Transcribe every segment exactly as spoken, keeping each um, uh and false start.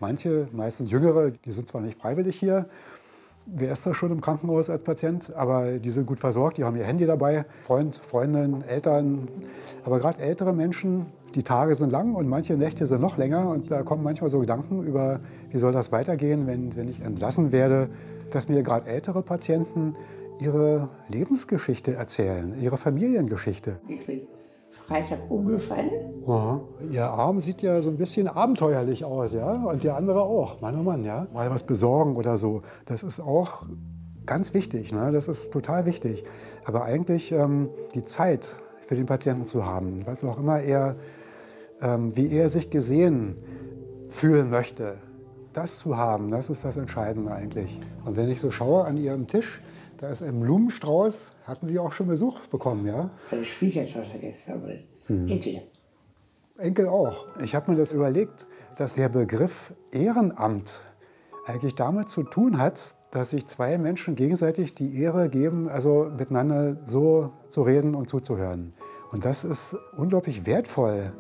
Manche, meistens Jüngere, die sind zwar nicht freiwillig hier, wer ist da schon im Krankenhaus als Patient, aber die sind gut versorgt, die haben ihr Handy dabei, Freund, Freundin, Eltern. Aber gerade ältere Menschen, die Tage sind lang und manche Nächte sind noch länger. Und da kommen manchmal so Gedanken über, wie soll das weitergehen, wenn, wenn ich entlassen werde, dass mir gerade ältere Patienten ihre Lebensgeschichte erzählen, ihre Familiengeschichte. Ich bin Freitag umgefallen. Ja, ihr Arm sieht ja so ein bisschen abenteuerlich aus, ja? Und der andere auch. Mann, oh Mann, ja? Mal was besorgen oder so. Das ist auch ganz wichtig, ne? Das ist total wichtig. Aber eigentlich ähm, die Zeit für den Patienten zu haben, was auch immer er, ähm, wie er sich gesehen fühlen möchte, das zu haben, das ist das Entscheidende eigentlich. Und wenn ich so schaue an Ihrem Tisch, da ist ein Blumenstrauß. Hatten Sie auch schon Besuch bekommen, ja? Meine Schwiegertochter gestern mit hm. Enkel. Enkel auch. Ich habe mir das überlegt, dass der Begriff Ehrenamt eigentlich damit zu tun hat, dass sich zwei Menschen gegenseitig die Ehre geben, also miteinander so zu reden und zuzuhören. Und das ist unglaublich wertvoll.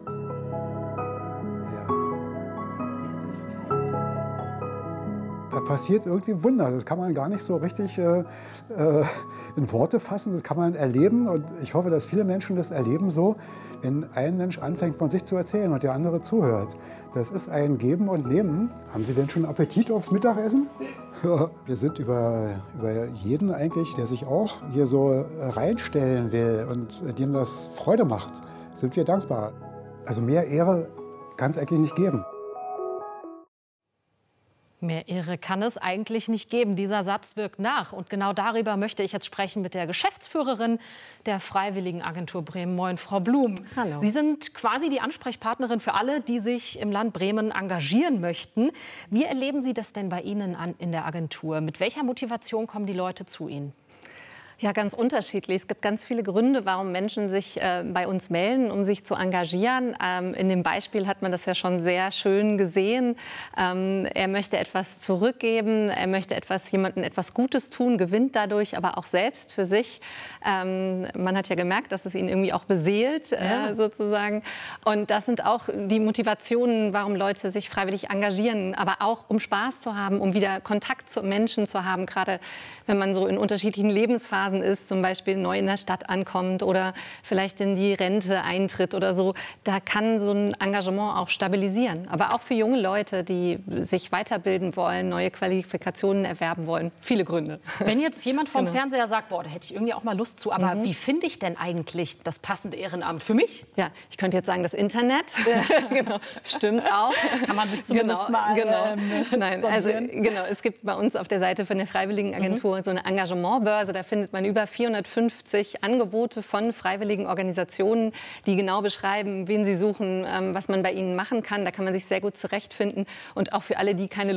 Da passiert irgendwie ein Wunder. Das kann man gar nicht so richtig äh, äh, in Worte fassen. Das kann man erleben. Und ich hoffe, dass viele Menschen das erleben so, wenn ein Mensch anfängt, von sich zu erzählen und der andere zuhört. Das ist ein Geben und Nehmen. Haben Sie denn schon Appetit aufs Mittagessen? Ja, wir sind über, über jeden eigentlich, der sich auch hier so reinstellen will und dem das Freude macht, sind wir dankbar. Also mehr Ehre kann es eigentlich nicht geben. Mehr Ehre kann es eigentlich nicht geben. Dieser Satz wirkt nach. Und genau darüber möchte ich jetzt sprechen mit der Geschäftsführerin der Freiwilligenagentur Bremen. Moin, Frau Blum. Hallo. Sie sind quasi die Ansprechpartnerin für alle, die sich im Land Bremen engagieren möchten. Wie erleben Sie das denn bei Ihnen an, in der Agentur? Mit welcher Motivation kommen die Leute zu Ihnen? Ja, ganz unterschiedlich. Es gibt ganz viele Gründe, warum Menschen sich äh, bei uns melden, um sich zu engagieren. Ähm, in dem Beispiel hat man das ja schon sehr schön gesehen. Ähm, er möchte etwas zurückgeben, er möchte etwas, jemandem etwas Gutes tun, gewinnt dadurch aber auch selbst für sich. Ähm, man hat ja gemerkt, dass es ihn irgendwie auch beseelt, äh, ja. sozusagen. Und das sind auch die Motivationen, warum Leute sich freiwillig engagieren, aber auch um Spaß zu haben, um wieder Kontakt zu Menschen zu haben, gerade wenn man so in unterschiedlichen Lebensphasen ist, zum Beispiel neu in der Stadt ankommt oder vielleicht in die Rente eintritt oder so, da kann so ein Engagement auch stabilisieren. Aber auch für junge Leute, die sich weiterbilden wollen, neue Qualifikationen erwerben wollen. Viele Gründe. Wenn jetzt jemand vom genau. Fernseher sagt, boah, da hätte ich irgendwie auch mal Lust zu, aber mhm. wie finde ich denn eigentlich das passende Ehrenamt für mich? Ja, ich könnte jetzt sagen, das Internet. genau, stimmt auch. Kann man sich zumindest genau, mal genau. ähm, Nein, also genau, es gibt bei uns auf der Seite von der Freiwilligenagentur mhm. so eine Engagementbörse. Da findet man über vierhundertfünfzig Angebote von freiwilligen Organisationen, die genau beschreiben, wen sie suchen, was man bei ihnen machen kann. Da kann man sich sehr gut zurechtfinden. Und auch für alle, die keine